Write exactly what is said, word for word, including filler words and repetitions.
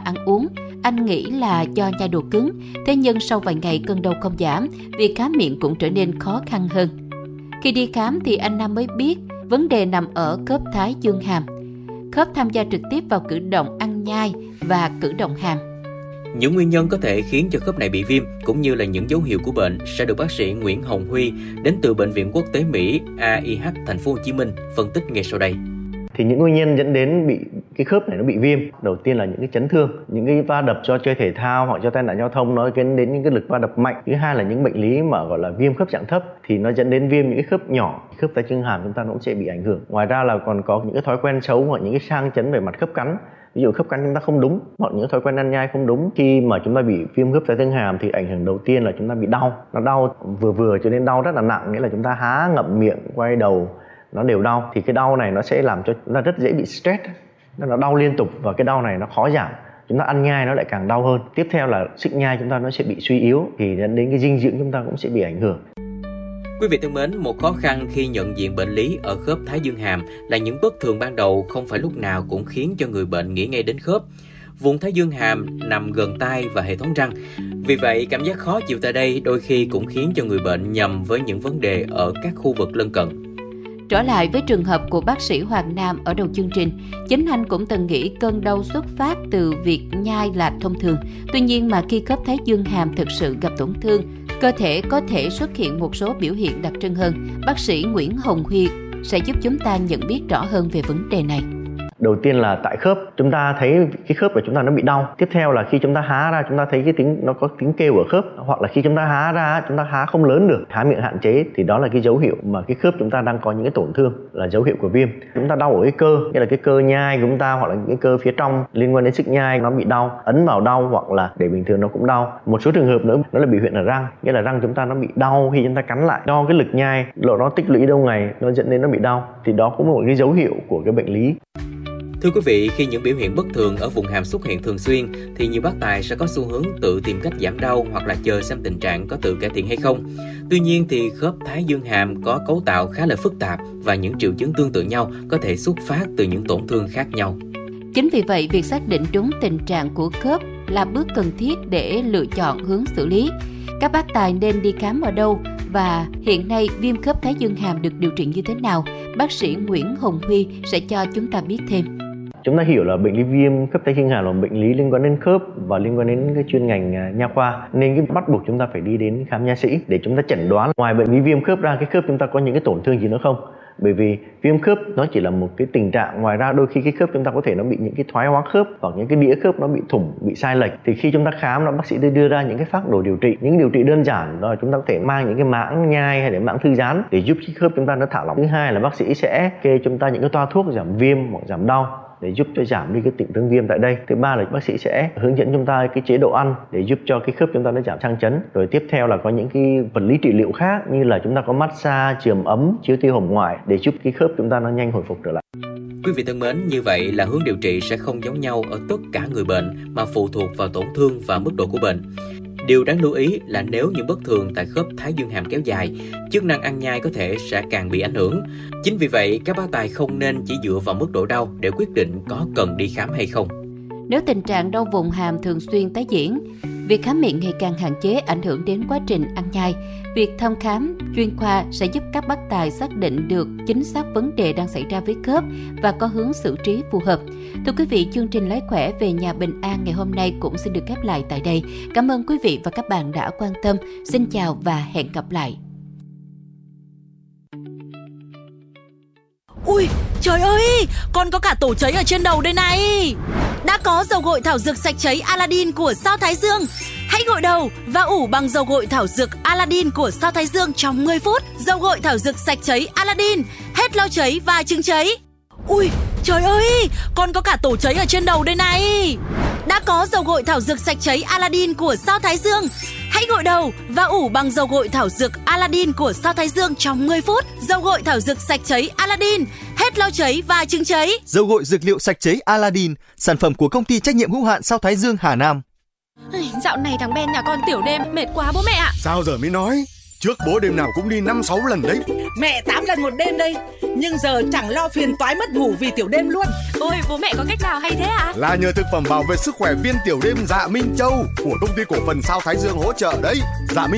ăn uống. Anh nghĩ là do nhai đồ cứng, thế nhưng sau vài ngày cơn đau không giảm, việc khám miệng cũng trở nên khó khăn hơn. Khi đi khám thì anh Nam mới biết vấn đề nằm ở khớp thái dương hàm. Khớp tham gia trực tiếp vào cử động ăn nhai và cử động hàm. Những nguyên nhân có thể khiến cho khớp này bị viêm cũng như là những dấu hiệu của bệnh sẽ được bác sĩ Nguyễn Hồng Huy đến từ Bệnh viện Quốc tế Mỹ a i hát Thành phố Hồ Chí Minh phân tích ngay sau đây. Thì những nguyên nhân dẫn đến bị cái khớp này nó bị viêm, đầu tiên là những cái chấn thương, những cái va đập do chơi thể thao hoặc do tai nạn giao thông nó dẫn đến những cái lực va đập mạnh. Thứ hai là những bệnh lý mà gọi là viêm khớp dạng thấp thì nó dẫn đến viêm những cái khớp nhỏ, khớp tay chân hàm chúng ta cũng sẽ bị ảnh hưởng. Ngoài ra là còn có những cái thói quen xấu hoặc những cái sang chấn về mặt khớp cắn. Ví dụ khớp cắn chúng ta không đúng hoặc những thói quen ăn nhai không đúng, khi mà chúng ta bị viêm khớp tay chân hàm thì ảnh hưởng đầu tiên là chúng ta bị đau, nó đau vừa vừa cho đến đau rất là nặng, nghĩa là chúng ta há ngậm miệng, quay đầu nó đều đau. Thì cái đau này nó sẽ làm cho chúng ta rất dễ bị stress, nó đau liên tục và cái đau này nó khó giảm. Chúng ta ăn nhai nó lại càng đau hơn. Tiếp theo là xích nhai chúng ta nó sẽ bị suy yếu thì dẫn đến cái dinh dưỡng chúng ta cũng sẽ bị ảnh hưởng. Quý vị thân mến, một khó khăn khi nhận diện bệnh lý ở khớp thái dương hàm là những bất thường ban đầu không phải lúc nào cũng khiến cho người bệnh nghĩ ngay đến khớp. Vùng thái dương hàm nằm gần tai và hệ thống răng. Vì vậy, cảm giác khó chịu tại đây đôi khi cũng khiến cho người bệnh nhầm với những vấn đề ở các khu vực lân cận. Trở lại với trường hợp của bác sĩ Hoàng Nam ở đầu chương trình, chính anh cũng từng nghĩ cơn đau xuất phát từ việc nhai là thông thường. Tuy nhiên mà khi khớp thái dương hàm thực sự gặp tổn thương, cơ thể có thể xuất hiện một số biểu hiện đặc trưng hơn. Bác sĩ Nguyễn Hồng Huy sẽ giúp chúng ta nhận biết rõ hơn về vấn đề này. Đầu tiên là tại khớp, chúng ta thấy cái khớp của chúng ta nó bị đau. Tiếp theo là khi chúng ta há ra chúng ta thấy cái tiếng nó có tiếng kêu ở khớp, hoặc là khi chúng ta há ra chúng ta há không lớn được, há miệng hạn chế thì đó là cái dấu hiệu mà cái khớp chúng ta đang có những cái tổn thương, là dấu hiệu của viêm. Chúng ta đau ở cái cơ, như là cái cơ nhai của chúng ta hoặc là những cái cơ phía trong liên quan đến xích nhai nó bị đau, ấn vào đau hoặc là để bình thường nó cũng đau. Một số trường hợp nữa nó là biểu hiện ở răng, nghĩa là răng chúng ta nó bị đau khi chúng ta cắn lại do cái lực nhai, lộ nó tích lũy lâu ngày nó dẫn đến nó bị đau, thì đó cũng là một cái dấu hiệu của cái bệnh lý. Thưa quý vị, khi những biểu hiện bất thường ở vùng hàm xuất hiện thường xuyên thì nhiều bác tài sẽ có xu hướng tự tìm cách giảm đau hoặc là chờ xem tình trạng có tự cải thiện hay không. Tuy nhiên thì khớp thái dương hàm có cấu tạo khá là phức tạp và những triệu chứng tương tự nhau có thể xuất phát từ những tổn thương khác nhau. Chính vì vậy, việc xác định đúng tình trạng của khớp là bước cần thiết để lựa chọn hướng xử lý. Các bác tài nên đi khám ở đâu và hiện nay viêm khớp thái dương hàm được điều trị như thế nào? Bác sĩ Nguyễn Hồng Huy sẽ cho chúng ta biết thêm. Chúng ta hiểu là bệnh lý viêm khớp tay chân hàm là một bệnh lý liên quan đến khớp và liên quan đến cái chuyên ngành nha khoa, nên cái bắt buộc chúng ta phải đi đến khám nha sĩ để chúng ta chẩn đoán ngoài bệnh lý viêm khớp ra cái khớp chúng ta có những cái tổn thương gì nữa không. Bởi vì viêm khớp nó chỉ là một cái tình trạng, ngoài ra đôi khi cái khớp chúng ta có thể nó bị những cái thoái hóa khớp hoặc những cái đĩa khớp nó bị thủng, bị sai lệch, thì khi chúng ta khám là bác sĩ đưa ra những cái phác đồ điều trị, những điều trị đơn giản rồi chúng ta có thể mang những cái mãng nhai hay để mãng thư giãn để giúp cái khớp chúng ta nó thả lỏng. Thứ hai là bác sĩ sẽ kê chúng ta những cái toa thuốc giảm viêm hoặc giảm đau để giúp cho giảm đi cái tình thương viêm tại đây. Thứ ba là bác sĩ sẽ hướng dẫn chúng ta cái chế độ ăn để giúp cho cái khớp chúng ta nó giảm sang chấn. Rồi tiếp theo là có những cái vật lý trị liệu khác như là chúng ta có massage, chườm ấm, chiếu tia hồng ngoại để giúp cái khớp chúng ta nó nhanh hồi phục trở lại. Quý vị thân mến, như vậy là hướng điều trị sẽ không giống nhau ở tất cả người bệnh mà phụ thuộc vào tổn thương và mức độ của bệnh. Điều đáng lưu ý là nếu những bất thường tại khớp thái dương hàm kéo dài, chức năng ăn nhai có thể sẽ càng bị ảnh hưởng. Chính vì vậy, các bác tài không nên chỉ dựa vào mức độ đau để quyết định có cần đi khám hay không. Nếu tình trạng đau vùng hàm thường xuyên tái diễn, việc khám miệng ngày càng hạn chế ảnh hưởng đến quá trình ăn nhai. Việc thăm khám chuyên khoa sẽ giúp các bác tài xác định được chính xác vấn đề đang xảy ra với khớp và có hướng xử trí phù hợp. Thưa quý vị, chương trình Lái Khỏe về nhà bình an ngày hôm nay cũng xin được khép lại tại đây. Cảm ơn quý vị và các bạn đã quan tâm. Xin chào và hẹn gặp lại. Ui, trời ơi, còn có cả tổ cháy ở trên đầu đây này. Đã có dầu gội thảo dược sạch cháy Aladdin của Sao Thái Dương. Hãy gội đầu và ủ bằng dầu gội thảo dược Aladdin của Sao Thái Dương trong mười phút. Dầu gội thảo dược sạch cháy Aladdin, hết lau cháy và chứng cháy. Ui, trời ơi, còn có cả tổ cháy ở trên đầu đây này. Đã có dầu gội thảo dược sạch cháy Aladdin của Sao Thái Dương. Hãy gội đầu và ủ bằng dầu gội thảo dược Aladdin của Sao Thái Dương trong mười phút. Dầu gội thảo dược sạch cháy Aladdin, hết lau cháy và chứng cháy. Dầu gội dược liệu sạch cháy Aladdin, sản phẩm của công ty trách nhiệm hữu hạn Sao Thái Dương Hà Nam. Dạo này thằng Ben nhà con tiểu đêm mệt quá bố mẹ ạ. Sao giờ mới nói? Trước bố đêm nào cũng đi năm sáu lần đấy. Mẹ tám lần một đêm đây. Nhưng giờ chẳng lo phiền toái mất ngủ vì tiểu đêm luôn. Ôi bố mẹ có cách nào hay thế ạ? Là nhờ thực phẩm bảo vệ sức khỏe viên tiểu đêm Dạ Minh Châu của công ty cổ phần Sao Thái Dương hỗ trợ đấy. Dạ Minh